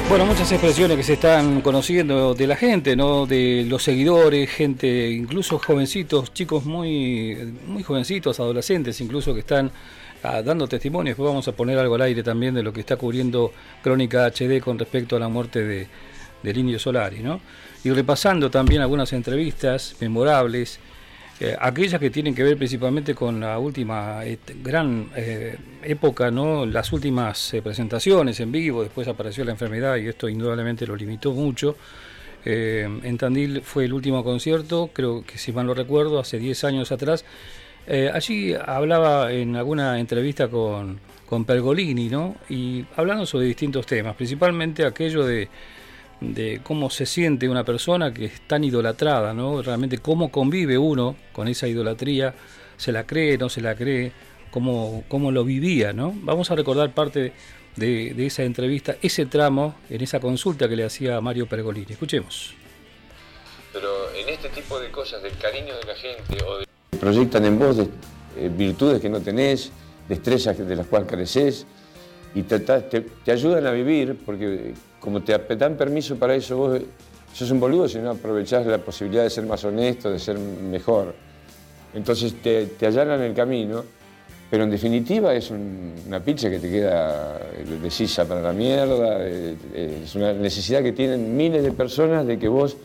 Bueno, muchas expresiones que se están conociendo de la gente, ¿no? De los seguidores, gente, incluso jovencitos, chicos muy jovencitos, adolescentes, incluso que están dando testimonios. Después vamos a poner algo al aire también de lo que está cubriendo Crónica HD con respecto a la muerte del Indio Solari, ¿no? Y repasando también algunas entrevistas memorables, aquellas que tienen que ver principalmente con la última gran época, ¿no? Las últimas presentaciones en vivo. Después apareció la enfermedad y esto indudablemente lo limitó mucho. En Tandil fue el último concierto, creo que si mal no recuerdo, hace 10 años atrás. Allí hablaba en alguna entrevista con Pergolini, ¿no? Y hablando sobre distintos temas, principalmente aquello de cómo se siente una persona que es tan idolatrada, ¿no? Realmente cómo convive uno con esa idolatría, se la cree, no se la cree, cómo lo vivía, ¿no? Vamos a recordar parte de esa entrevista, ese tramo, en esa consulta que le hacía a Mario Pergolini. Escuchemos. Pero en este tipo de cosas, del cariño de la gente o de... Proyectan en vos virtudes que no tenés, destrezas de las cuales careces, y te ayudan a vivir, porque como te dan permiso para eso, vos sos un boludo si no aprovechás la posibilidad de ser más honesto, de ser mejor. Entonces te allanan el camino, pero en definitiva es una pizza que te queda de sisa para la mierda, es una necesidad que tienen miles de personas de que vos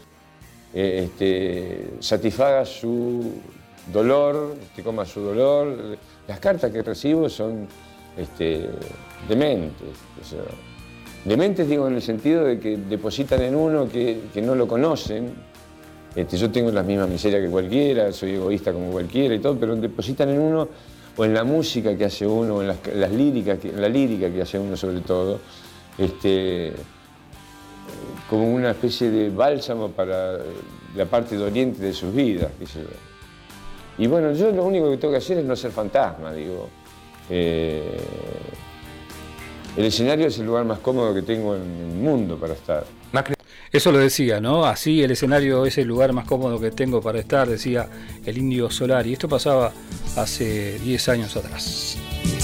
satisfagas su dolor, te comas su dolor. Las cartas que recibo son dementes. O sea, dementes digo en el sentido de que depositan en uno que no lo conocen. Yo tengo las mismas miserias que cualquiera, soy egoísta como cualquiera y todo, pero depositan en uno, o en la música que hace uno, o en las líricas, en la lírica que hace uno sobre todo, como una especie de bálsamo para la parte doliente de sus vidas, qué sé yo. Y bueno, yo lo único que tengo que hacer es no ser fantasma, digo. El escenario es el lugar más cómodo que tengo en el mundo para estar. Eso lo decía, ¿no? Así el escenario es el lugar más cómodo que tengo para estar, decía el Indio Solari. Esto pasaba hace 10 años atrás.